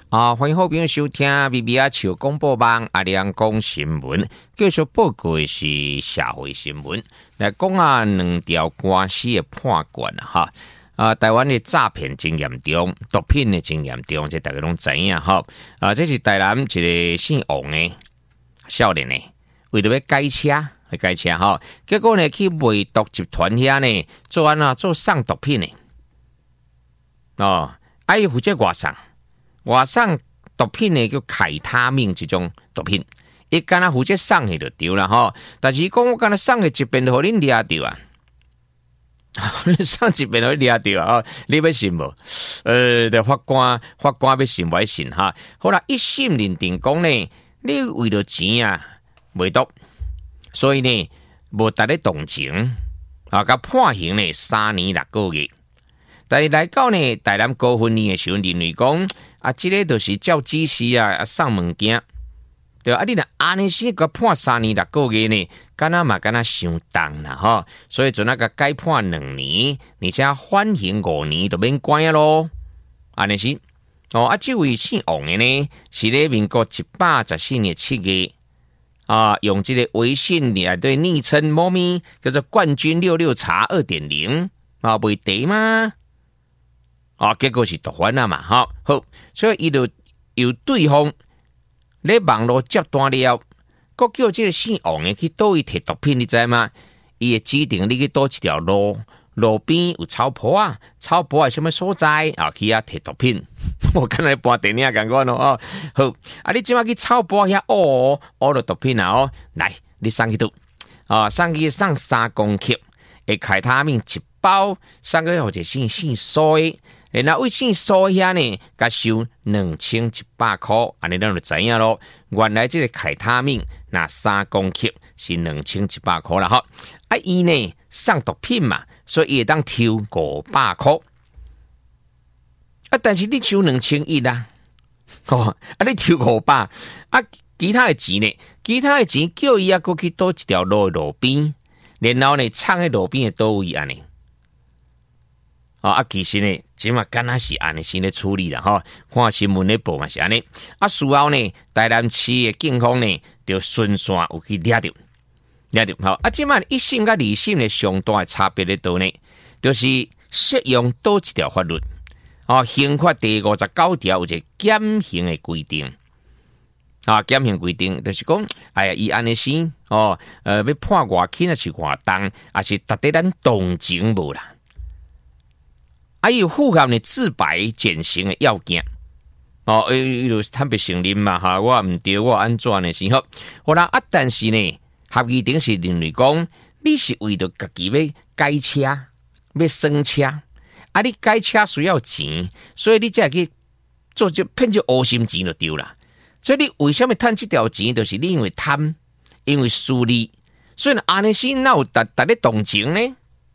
欢迎好朋友收听 BBR 笑广播网阿亮讲新闻，继续报告的是社会新闻。来讲两条官司的判决哈。台湾的诈骗真严重，毒品的真严重，这大家拢知影哈。这是台南一个姓王的少年呢，为了要改车，哈，结果呢去卖毒集团遐呢做送毒品的。伊负责外送毒品呢叫凯他命这种毒品，伊敢若负责送的就对了吼。但是讲我敢若送的一遍就互恁掠着啊，送一遍就掠着啊，你要信无？法官要信不信哈？好啦，一审认定讲呢，你为了钱啊卖毒，所以呢无达咧动情甲判刑呢3年6个月。但是来到呢，台南高分院的时候，认为讲这个就是照指示送物件，对啊，你若安尼先个判3年6个月呢，敢若伤重啦吼，所以就那个改判2年，而且缓刑5年就免关啊咯，安尼是这位姓王的呢，是咧民国114年7月用这个微信里对昵称猫咪叫做冠军66茶 2.0 卖茶吗？结果是毒贩啊嘛，好，所以伊就由对方咧网络接单了，国叫这个姓王的去倒位摕毒品，你知吗？伊会指定你去倒一条路边有草坡啊，草坡係什麼所在去摕毒品。我剛才播電影咁講咯，好，你即馬去草坡遐屙到毒品啊來，你送去倒送去送3公克的凱他命一包，送去或者姓蘇的。然後為姓蘇遐呢，甲收2100塊，安尼咱就知影咯。原來這個凱他命那3公克是2100塊啦，伊呢送毒品嘛，所以伊會當抽500塊。但是你抽2100啦，你抽500，其他的錢呢？其他的錢叫伊過去倒一條路邊，然後呢藏喺路邊的倒位安尼。其實呢，即嘛敢若是安尼先咧處理啦，看新聞咧報嘛是安尼。事後呢，台南市嘅警方呢，就順線有去掠着。即嘛一審甲二審嘅上大嘅差別咧度呢，就是適用倒一條法律。刑法第59條有一個減刑嘅規定。減刑規定就是講，伊安尼先要判偌輕，是偌重，還是達得咱動情無啦？有符合你自白減刑的要件，就坦白承認嘛，我唔對，我安怎呢？是好啦，但是呢，合議庭是認為講，你是為了自己要改車，要升車，你改車需要錢，所以你才去做就騙就黑心錢就對啦。所以你為什麼賺這條錢，就是你因為貪，因為私利，所以安尼先哪有達咧動情呢？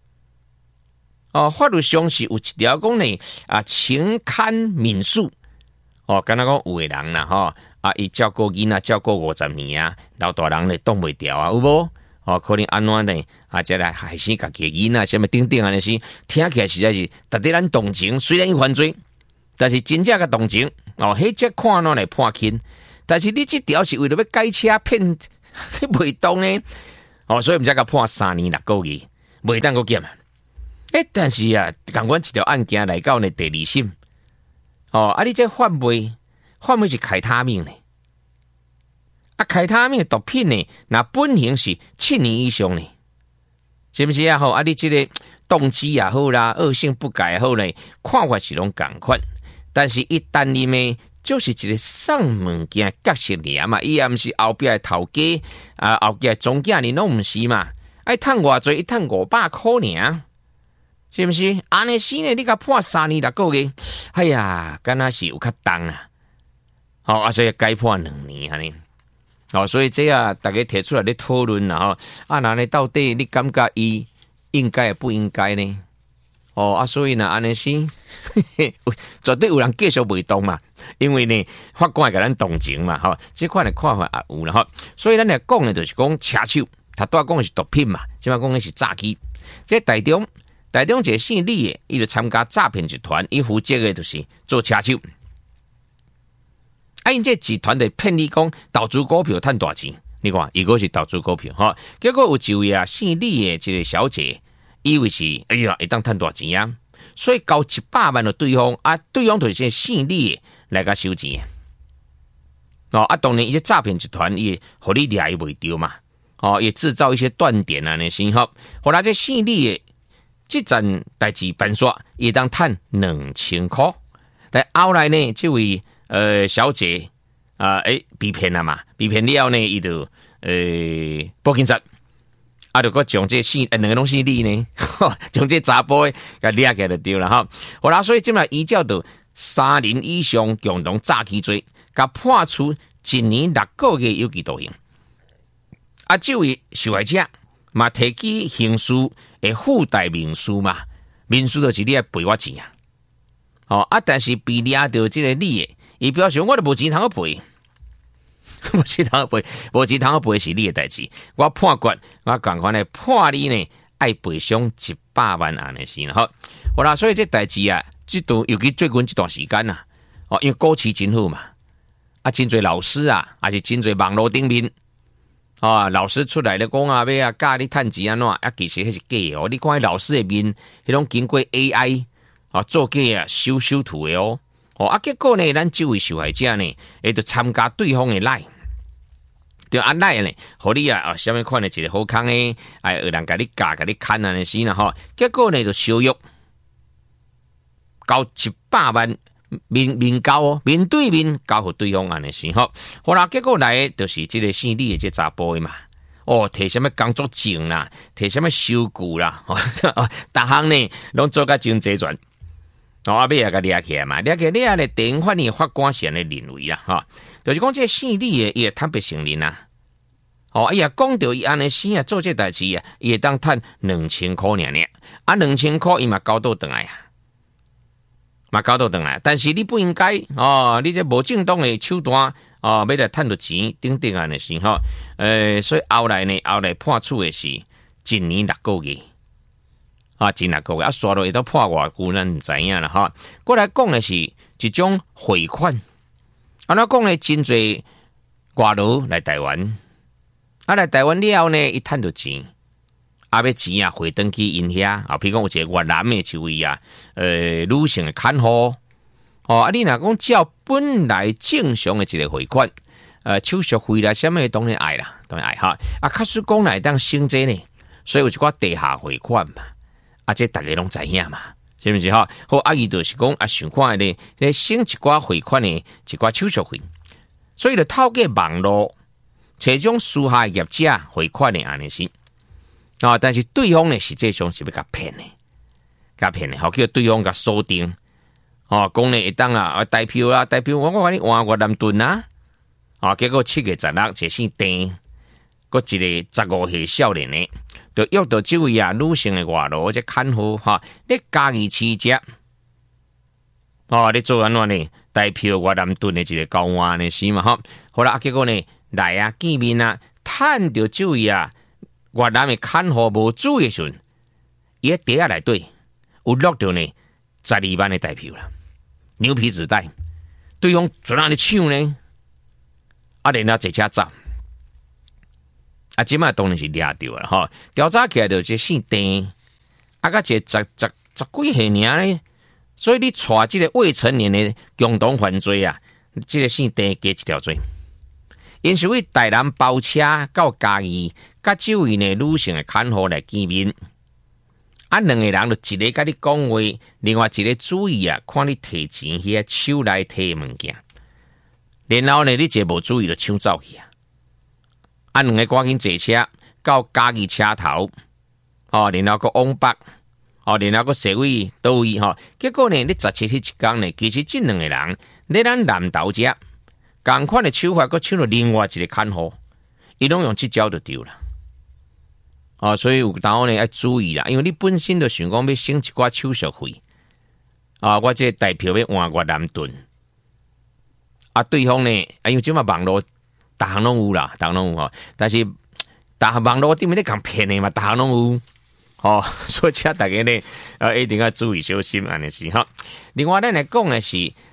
法律上是有一條講呢，情堪民訴。敢若講有個人啦，伊照顧囡仔照顧50年啊，老大人咧擋袂掉啊，有無？可能安怎呢？再來害死家己囡仔，什麼等等安尼是，聽起來實在是值得咱同情。雖然伊犯罪，但是真正嘅同情，迄隻看落來判輕。但是你這條是為了要改車騙袂當呢？所以唔知甲判3年6個月，袂當個減啊。但是同阮一條案件來到呢第2審，你這販賣是凱他命呢？凱他命毒品呢？那本刑是7年以上呢？是不是啊？你這個動機也好啦，惡性不改也好呢，看法是攏同款。但是一旦你呢，就是一個送物件角色爾嘛，伊也毋是後壁的頭家後壁的總經理攏毋是嘛？賺偌濟，伊賺500塊爾。是不是？安尼先呢？你甲判3年6個月，哎呀，敢若是有較重啊！所以改判2年安尼。所以這大家提出來咧討論啦，那呢到底你感覺伊應該不應該呢？所以呢，安尼先，絕對有人繼續袂當嘛，因為呢，法官會甲咱同情嘛，這款的看法也有啦，所以咱來講呢，就是講車手，他都講的是毒品嘛，即嘛講的是詐欺，這台中一個姓李的，伊就參加詐騙集團，伊負責的就是做車手。 因这集团的骗你讲投资股票赚大钱，你看伊个是投资股票哈，结果有一位啊姓李的这个小姐，以为是哎呀会当赚大钱啊，所以交100万的对方啊，对方就是姓李的来甲收钱。当然，一些诈骗集团也互你掠伊袂着嘛，也制造一些断点啊，那些哈。后来这姓李的这件代志办煞，也当赚2000块。但后来呢，这位小姐被骗了嘛，被骗了呢，伊就报警察，就个将这两个拢姓李呢，将这查甫的给掠起来就对了哈。后来所以今嘛依照到3人以上共同诈欺罪。甲判处1年6个月有期徒刑。这位受害者嘛提起刑事的附带民事嘛，民事就是你要赔我钱啊。但是被抓到这个你的，伊表示我都无钱通赔，无钱通赔，无钱通赔是你的代志。我判决，我赶快来判你呢，爱赔偿100万安尼是啦。好啦，所以这代志啊，尤其最近这段时间啊，因为股市真好嘛。真侪老师啊，也是真侪网络顶面，老师出来咧讲啊，要教你趁钱安怎，其实迄是假哦。你看老师的面，迄种经过 AI 做假啊，修图的哦。结果呢，咱这位受害者呢，就参加对方的赖，对赖呢，互你什么款的一个好康的，有人甲你教，甲你看安尼是啦吼。结果呢，就烧约，交100万。面交哦，面对面交互对方安尼是吼，好啦，结果来就是这个姓李的这查甫的嘛，摕什么工作证啦，摕什么收据啦，逐项呢拢做甲真齐全，尾也甲掠起来嘛，掠起来咧，地方法院法官是安尼认为啦，就是讲这姓李的伊会坦白承认啊，也讲到伊安尼死啊，做这代志啊，伊会当赚2000块尔，2000块伊嘛交倒转来啊。嘛交倒转来，但是你不应该你这无正当的手段要来赚到钱，等等安尼是吼，所以后来判处的是1年6个月1年6个月刷落会到判偌久，咱唔知影啦哈。过来讲的是一种汇款，怎讲呢？真侪外劳来台湾，来台湾了后呢，伊赚到钱。要钱汇转去因遐譬如讲有一个越南的一位女性的看护你若讲照本来正常的一个汇款手续费啦什么当然爱啦，当然爱哈假使讲来当升这呢，所以有一寡地下汇款嘛这大家拢知影嘛，是不是哈？好伊就是讲想看咧升一寡汇款的一寡手续费，所以就透过网络找种私下业者汇款的安尼是。但是对方呢，实际上是要甲骗的，叫对方甲锁定，讲呢会当代票我甲你换越南盾结果7月16日，一姓丁，个一个15岁少年呢，就约到这位女性的外劳，这看护你家己持接，你做安怎呢？代票越南盾的一个交换呢是嘛好啦，结果呢来见面趁到这位越南的看护无注意的时阵，伊喺袋内底有落到呢12万的代票啦，牛皮纸袋，对方做哪里抢呢？然后坐车走，即摆当然是抓到了调查起来就这姓丁，甲这十几岁呢，所以你带这个未成年的共同犯罪这个姓丁加一条罪。因是为台南包车到嘉义，甲这位呢女性的看护来见面。两个人就一个甲你讲话，另外一个注意看你摕钱去手内摕物件。然后呢，你一无注意就抢走去两个赶紧坐车到嘉义车头，然后个往北，然后个社会倒位结果呢，你17迄一天呢，其实这两个人在咱南投遮。同款的手法，佮抢了另外一个看护，伊拢用这招就对了。所以有当呢要注意啦，因为你本身就想讲要省一寡手续费，我这代票要换越南盾，对方呢，因为即马网络逐项拢有啦，逐项拢有但是逐项网络顶面咧讲骗的嘛，逐项拢有，所以请大家呢，一定要注意小心安尼是哈。另外咱来讲的是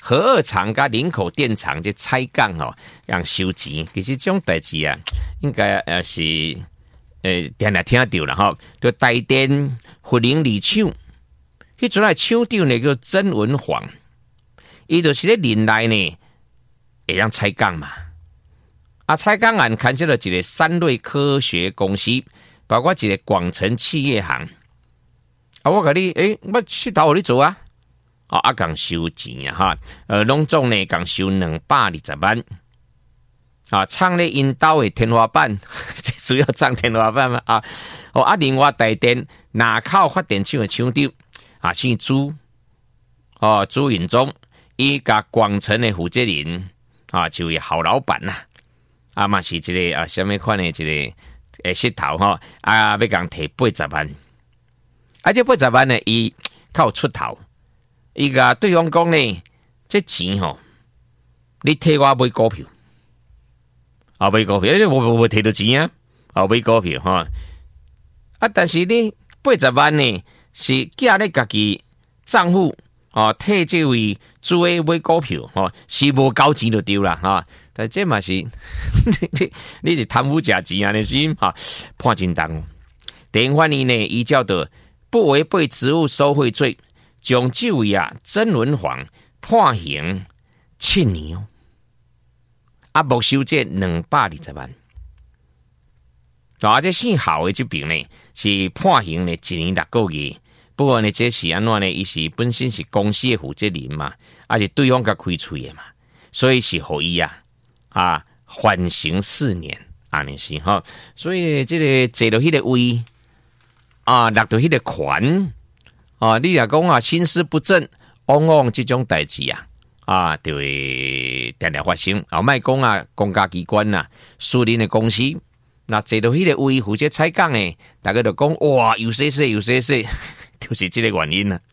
核二厂甲林口电厂这拆杠吼，让收钱，其实这种代志啊，应该是定定听到了吼，就台电福林里厂，迄阵啊厂长呢叫曾文煌，伊就是咧林内呢会让拆杠嘛，啊拆杠案牵涉了一个三瑞科学公司，包括一个广成企业行，啊我甲你我去头互你做啊。共收钱啊哈，拢总呢共收220万，创咧因兜的天花板，主要创天花板嘛另外台电南口发电厂的厂长姓朱，朱允忠，伊甲广成的负责人就为好老板呐，嘛是一个什么款的一个石头要共提80万，这80万呢，伊靠出头。伊甲对方讲呢，这钱你替我买股票，买股票，我摕到钱买股票但是你80万呢，是寄咧家己账户替这位主的买股票是无交钱就对啦但这嘛是你是贪污假钱啊，你是判真重。典范呢，依照的不违背职务收贿罪。将这位曾文煌判刑7年没收这220万。这姓郝的这边呢是判刑呢1年6个月。不过呢，这是安怎呢？伊是本身是公司的负责人嘛，是对方甲开喙的嘛，所以是互伊缓刑4年，安尼是所以这个坐到迄个位落到迄个权。你若讲心思不正，往往这种代志就会常常发生。莫讲公家机关私人的公司，那坐到迄个位负责采购的，大家就讲哇，有些，就是这个原因